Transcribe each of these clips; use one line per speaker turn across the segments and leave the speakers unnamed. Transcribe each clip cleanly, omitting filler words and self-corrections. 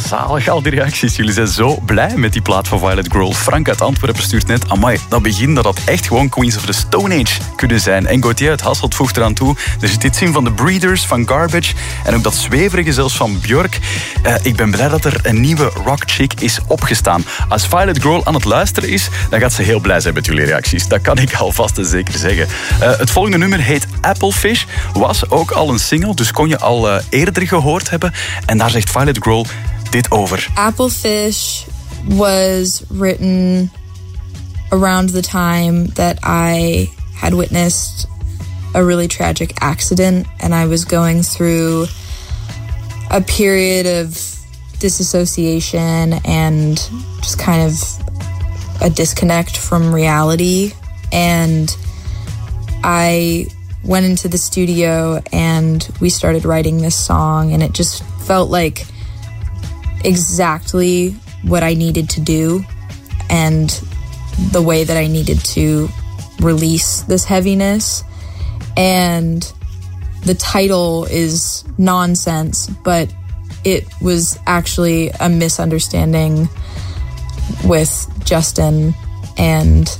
zalig, al die reacties. Jullie zijn zo blij met die plaat van Violet Grohl. Frank uit Antwerpen stuurt net, amai, dat begin dat had echt gewoon Queens of the Stone Age kunnen zijn. En Gauthier uit Hasselt voegt eraan toe, er zit iets in van The Breeders, van Garbage en ook dat zweverige zelfs van Björk. Ik ben blij dat er een nieuwe rock chick is opgestaan. Als Violet Grohl aan het luisteren is, dan gaat ze heel blij zijn met jullie reacties. Dat kan ik alvast en zeker zeggen. Het volgende nummer heet Applefish, was ook al een single, dus kon je al eerder gehoord hebben. En daar zegt Violet Grohl dit over.
Applefish was written around the time that I had witnessed a really tragic accident and I was going through a period of disassociation and just kind of a disconnect from reality. And I went into the studio and we started writing this song, and it just felt like exactly what I needed to do and the way that I needed to release this heaviness. And the title is nonsense, but it was actually a misunderstanding with Justin and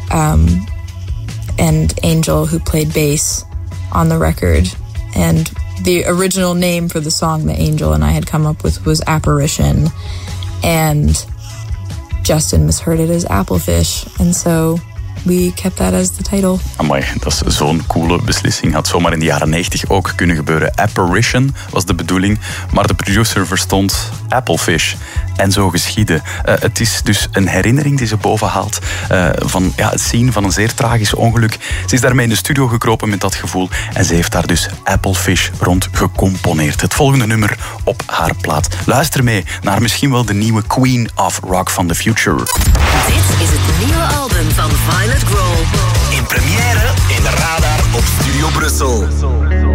Angel, who played bass on the record. And the original name for the song that Angel and I had come up with was Apparition, and Justin misheard it as Applefish, and so we kept that as the title.
Amai, dat is zo'n coole beslissing. Had zomaar in de jaren 90 ook kunnen gebeuren. Apparition was de bedoeling, maar de producer verstond Applefish. En zo geschiedde. Het is dus een herinnering die ze bovenhaalt van het zien van een zeer tragisch ongeluk. Ze is daarmee in de studio gekropen met dat gevoel en ze heeft daar dus Applefish rond gecomponeerd. Het volgende nummer op haar plaat. Luister mee naar misschien wel de nieuwe Queen of Rock van the Future.
Dit is het nieuwe album van Violet Grohl.
In première in de Radar op Studio Brussel.